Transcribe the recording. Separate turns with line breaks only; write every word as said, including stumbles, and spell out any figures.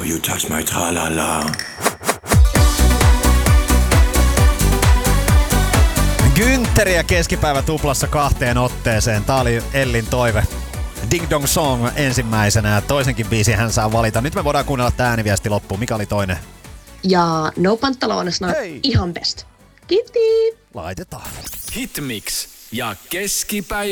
you touch my tra-la-la.
Günteriä keskipäivä tuplassa kahteen otteeseen. Tää oli Ellin toive. Ding Dong Song ensimmäisenä ja toisenkin biisin hän saa valita. Nyt me voidaan kuunnella tää ääniviesti loppuun. Mikä oli toinen?
Ja No Pantalones, no ihan best. Kiitti!
Laitetaan.
Hitmix ja keskipäivä.